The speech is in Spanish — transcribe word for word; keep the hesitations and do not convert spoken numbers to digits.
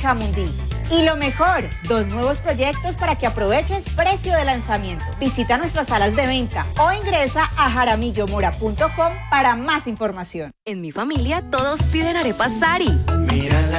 Fija Mundi. Y lo mejor, dos nuevos proyectos para que aproveches precio de lanzamiento. Visita nuestras salas de venta o ingresa a jaramillo mora punto com para más información. En mi familia todos piden arepas Sari. Mira la